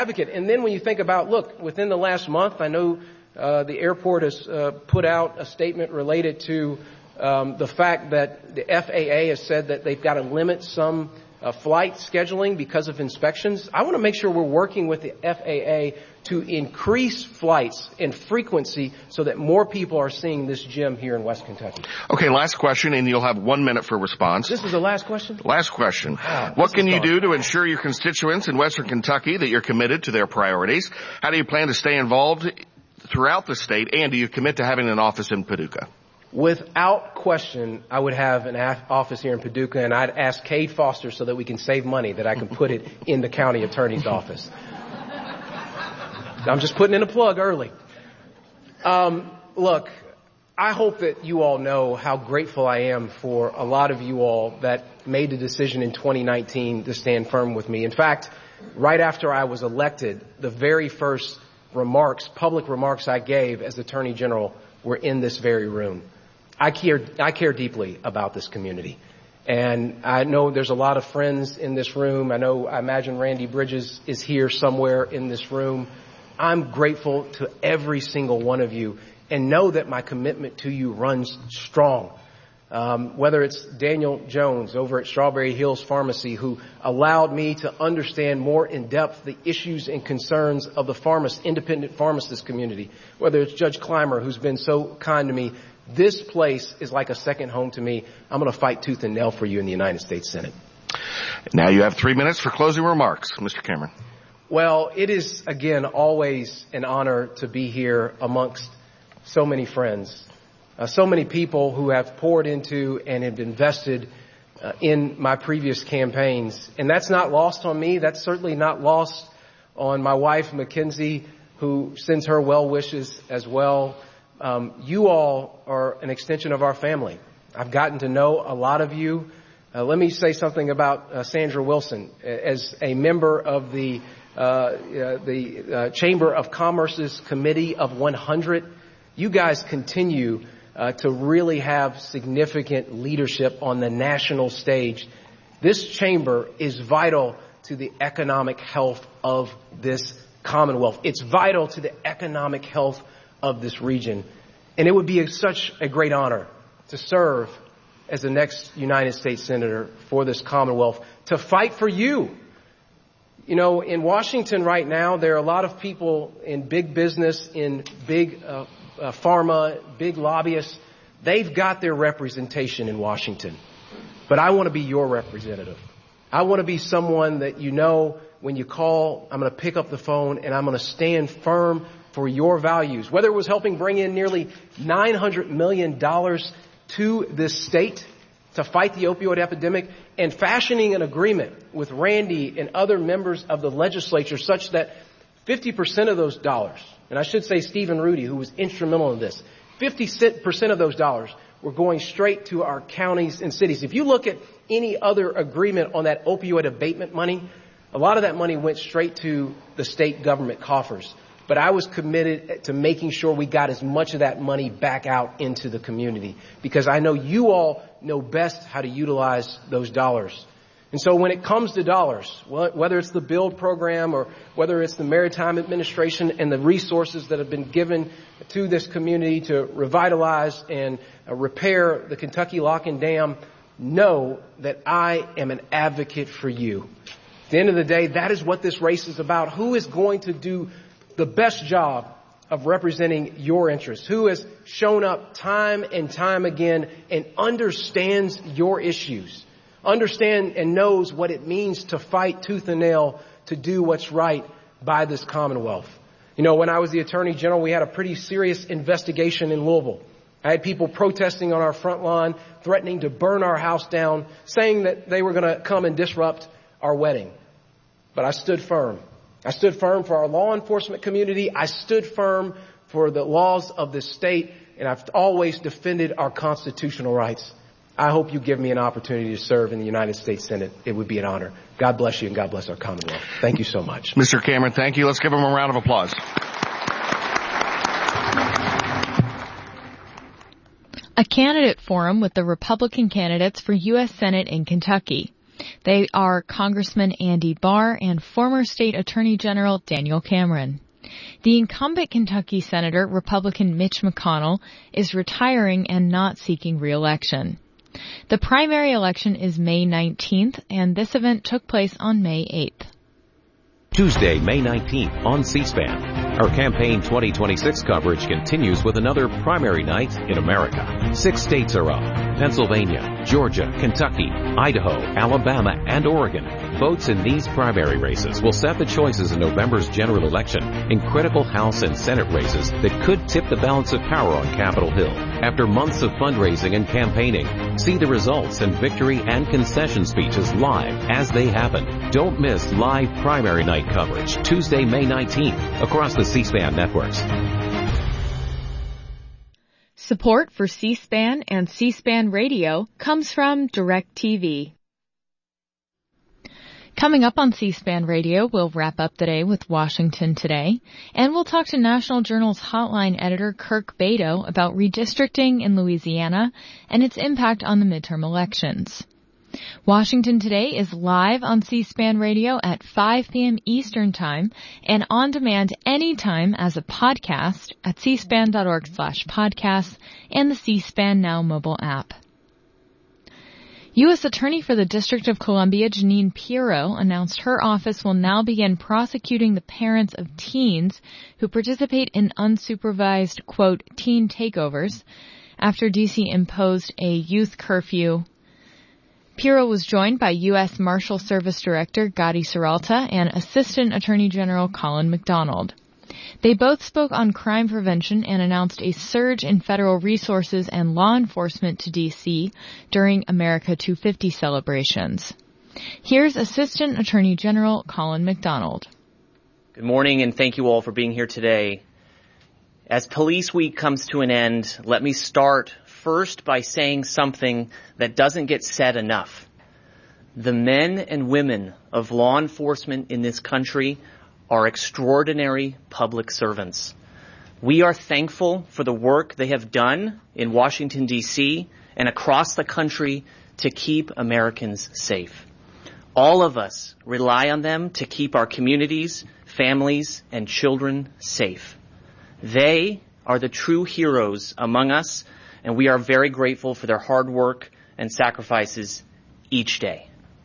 advocate. And then when you think about, look, within the last month, I know the airport has put out a statement related to the fact that the FAA has said that they've got to limit some flight scheduling because of inspections. I want to make sure we're working with the FAA to increase flights and frequency so that more people are seeing this gym here in West Kentucky. Okay, last question, and you'll have 1 minute for response. This is the last question? Last question. What can you do to ensure your constituents in Western Kentucky that you're committed to their priorities? How do you plan to stay involved throughout the state, and do you commit to having an office in Paducah? Without question, I would have an office here in Paducah, and I'd ask Cade Foster so that we can save money, that I can put it in the county attorney's office. I'm just putting in a plug early. Look, I hope that you all know how grateful I am for a lot of you all that made the decision in 2019 to stand firm with me. In fact, right after I was elected, the very first public remarks I gave as Attorney General were in this very room. I care deeply about this community. And I know there's a lot of friends in this room. I imagine Randy Bridges is here somewhere in this room. I'm grateful to every single one of you and know that my commitment to you runs strong. Whether it's Daniel Jones over at Strawberry Hills Pharmacy, who allowed me to understand more in depth the issues and concerns of the independent pharmacist community, whether it's Judge Clymer, who's been so kind to me. This place is like a second home to me. I'm going to fight tooth and nail for you in the United States Senate. Now you have 3 minutes for closing remarks, Mr. Cameron. Well, it is, again, always an honor to be here amongst so many friends, so many people who have poured into and have invested in my previous campaigns. And that's not lost on me. That's certainly not lost on my wife, Mackenzie, who sends her well wishes as well. You all are an extension of our family. I've gotten to know a lot of you. Let me say something about Sandra Wilson. As a member of the Chamber of Commerce's Committee of 100, you guys continue to really have significant leadership on the national stage. This chamber is vital to the economic health of this Commonwealth. It's vital to the economic health of this region. And it would be such a great honor to serve as the next United States Senator for this Commonwealth, to fight for you. You know, in Washington right now, there are a lot of people in big business, in big pharma, big lobbyists. They've got their representation in Washington. But I want to be your representative. I want to be someone that you know when you call, I'm going to pick up the phone and I'm going to stand firm for your values. Whether it was helping bring in nearly $900 million to this state to fight the opioid epidemic and fashioning an agreement with Randy and other members of the legislature such that 50% of those dollars, and I should say Stephen Rudy, who was instrumental in this, 50% of those dollars were going straight to our counties and cities. If you look at any other agreement on that opioid abatement money, a lot of that money went straight to the state government coffers. But I was committed to making sure we got as much of that money back out into the community, because I know you all know best how to utilize those dollars. And so when it comes to dollars, whether it's the BUILD program or whether it's the Maritime Administration and the resources that have been given to this community to revitalize and repair the Kentucky Lock and Dam, know that I am an advocate for you. At the end of the day, that is what this race is about. Who is going to do the best job of representing your interests? Who has shown up time and time again and understands your issues, understands and knows what it means to fight tooth and nail to do what's right by this Commonwealth? You know, when I was the Attorney General, we had a pretty serious investigation in Louisville. I had people protesting on our front lawn, threatening to burn our house down, saying that they were going to come and disrupt our wedding. But I stood firm. I stood firm for our law enforcement community. I stood firm for the laws of this state, and I've always defended our constitutional rights. I hope you give me an opportunity to serve in the United States Senate. It would be an honor. God bless you, and God bless our Commonwealth. Thank you so much. Mr. Cameron, thank you. Let's give him a round of applause. A candidate forum with the Republican candidates for U.S. Senate in Kentucky. They are Congressman Andy Barr and former State Attorney General Daniel Cameron. The incumbent Kentucky Senator, Republican Mitch McConnell, is retiring and not seeking re-election. The primary election is May 19th, and this event took place on May 8th. Tuesday, May 19th on C-SPAN. Our Campaign 2026 coverage continues with another primary night in America. 6 states are up: Pennsylvania, Georgia, Kentucky, Idaho, Alabama, and Oregon. Votes in these primary races will set the choices in November's general election in critical House and Senate races that could tip the balance of power on Capitol Hill. After months of fundraising and campaigning, see the results and victory and concession speeches live as they happen. Don't miss live primary night coverage Tuesday, May 19th across the C-SPAN networks. Support for C-SPAN and C-SPAN Radio comes from DirecTV. Coming up on C-SPAN Radio, we'll wrap up the day with Washington Today, and we'll talk to National Journal's Hotline editor Kirk Beto about redistricting in Louisiana and its impact on the midterm elections. Washington Today is live on C-SPAN Radio at 5 p.m. Eastern Time and on demand anytime as a podcast at cspan.org/podcasts and the C-SPAN Now mobile app. U.S. Attorney for the District of Columbia, Jeanine Pirro, announced her office will now begin prosecuting the parents of teens who participate in unsupervised, quote, teen takeovers after D.C. imposed a youth curfew. Pirro was joined by U.S. Marshal Service Director Gadi Serralta and Assistant Attorney General Colin McDonald. They both spoke on crime prevention and announced a surge in federal resources and law enforcement to D.C. during America 250 celebrations. Here's Assistant Attorney General Colin McDonald. Good morning, and thank you all for being here today. As Police Week comes to an end, let me start first by saying something that doesn't get said enough. The men and women of law enforcement in this country are extraordinary public servants. We are thankful for the work they have done in Washington, D.C. and across the country to keep Americans safe. All of us rely on them to keep our communities, families, and children safe. They are the true heroes among us, and we are very grateful for their hard work and sacrifices each day.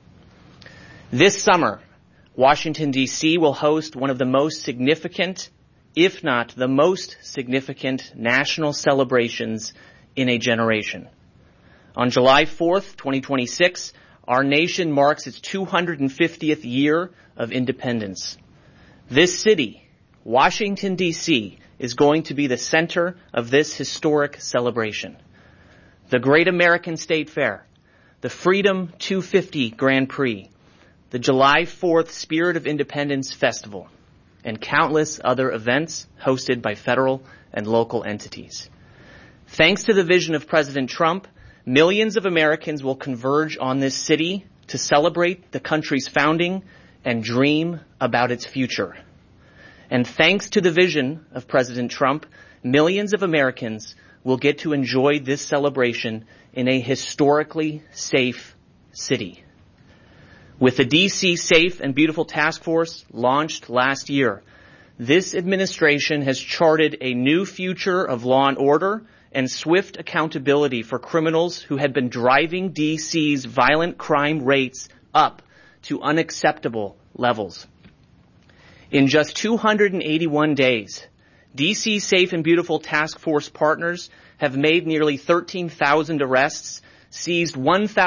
This summer, Washington, D.C. will host one of the most significant, if not the most significant, national celebrations in a generation. On July 4th, 2026, our nation marks its 250th year of independence. This city, Washington, D.C., is going to be the center of this historic celebration. The Great American State Fair, the Freedom 250 Grand Prix, the July 4th Spirit of Independence Festival, and countless other events hosted by federal and local entities. Thanks to the vision of President Trump, millions of Americans will converge on this city to celebrate the country's founding and dream about its future. And thanks to the vision of President Trump, millions of Americans will get to enjoy this celebration in a historically safe city. With the D.C. Safe and Beautiful Task Force launched last year, this administration has charted a new future of law and order and swift accountability for criminals who had been driving D.C.'s violent crime rates up to unacceptable levels. In just 281 days, D.C. Safe and Beautiful Task Force partners have made nearly 13,000 arrests, seized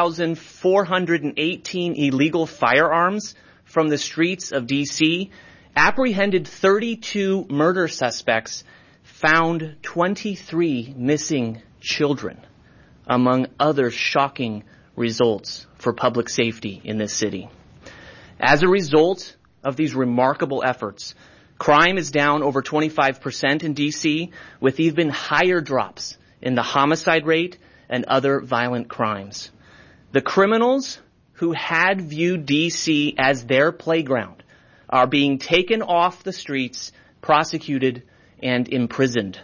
1,418 illegal firearms from the streets of D.C., apprehended 32 murder suspects, found 23 missing children, among other shocking results for public safety in this city. As a result of these remarkable efforts, crime is down over 25% in D.C., with even higher drops in the homicide rate and other violent crimes. The criminals who had viewed D.C. as their playground are being taken off the streets, prosecuted, and imprisoned.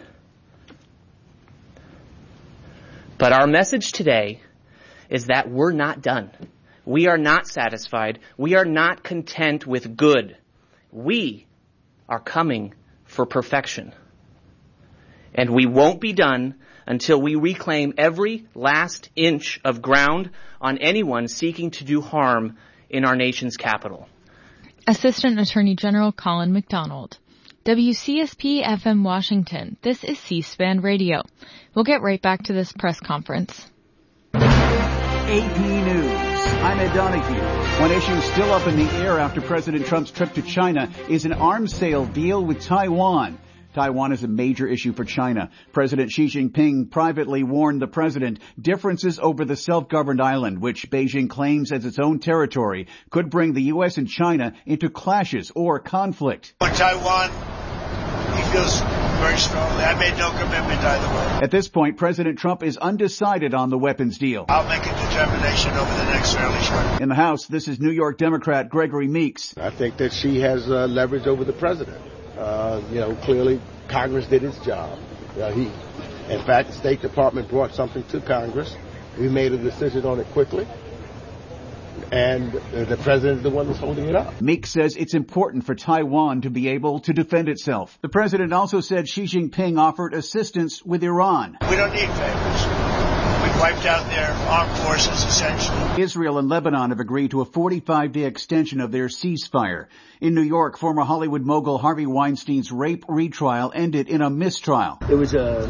But our message today is that we're not done. We are not satisfied. We are not content with good. We are coming for perfection. And we won't be done until we reclaim every last inch of ground on anyone seeking to do harm in our nation's capital. Assistant Attorney General Colin McDonald. WCSP FM Washington. This is C-SPAN Radio. We'll get right back to this press conference. AP News. I'm Ed Donahue. One issue still up in the air after President Trump's trip to China is an arms sale deal with Taiwan. Taiwan is a major issue for China. President Xi Jinping privately warned the president differences over the self-governed island, which Beijing claims as its own territory, could bring the U.S. and China into clashes or conflict. On Taiwan, he feels very strongly. I made no commitment either way. At this point, President Trump is undecided on the weapons deal. I'll make a determination over the next fairly short. In the House, this is New York Democrat Gregory Meeks. I think that Xi has leverage over the president. Clearly Congress did its job. In fact, the State Department brought something to Congress. We made a decision on it quickly. And the president is the one that's holding it up. Meeks says it's important for Taiwan to be able to defend itself. The president also said Xi Jinping offered assistance with Iran. We don't need favors. We've wiped out their armed forces, essentially. Israel and Lebanon have agreed to a 45-day extension of their ceasefire. In New York, former Hollywood mogul Harvey Weinstein's rape retrial ended in a mistrial. It was a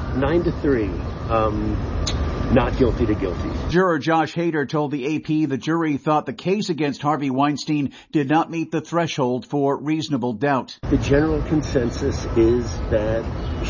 9-3. Not guilty to guilty. Juror Josh Hader told the AP the jury thought the case against Harvey Weinstein did not meet the threshold for reasonable doubt. The general consensus is that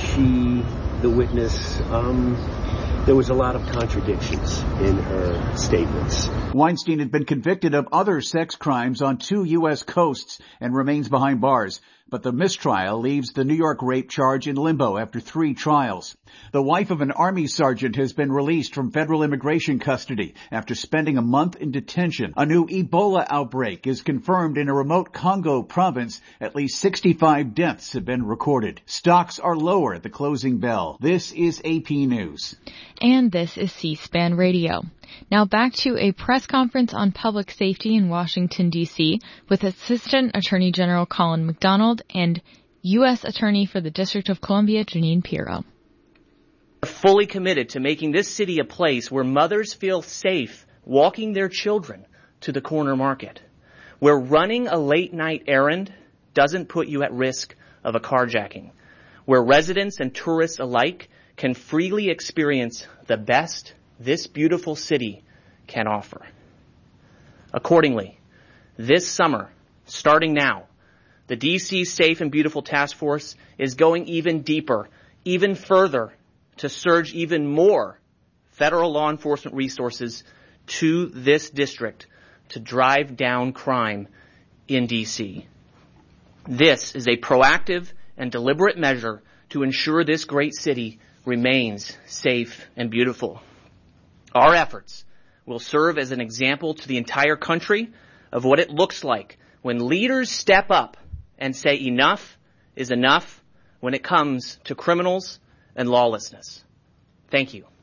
the witness, there was a lot of contradictions in her statements. Weinstein had been convicted of other sex crimes on 2 U.S. coasts and remains behind bars. But the mistrial leaves the New York rape charge in limbo after 3 trials. The wife of an Army sergeant has been released from federal immigration custody after spending a month in detention. A new Ebola outbreak is confirmed in a remote Congo province. At least 65 deaths have been recorded. Stocks are lower at the closing bell. This is AP News. And this is C-SPAN Radio. Now back to a press conference on public safety in Washington, D.C. with Assistant Attorney General Colin McDonald and U.S. Attorney for the District of Columbia, Jeanine Pirro. We're fully committed to making this city a place where mothers feel safe walking their children to the corner market, where running a late-night errand doesn't put you at risk of a carjacking, where residents and tourists alike can freely experience the best this beautiful city can offer. Accordingly, this summer, starting now, the D.C. Safe and Beautiful Task Force is going even deeper, even further, to surge even more federal law enforcement resources to this district to drive down crime in D.C. This is a proactive and deliberate measure to ensure this great city remains safe and beautiful. Our efforts will serve as an example to the entire country of what it looks like when leaders step up and say enough is enough when it comes to criminals and lawlessness. Thank you.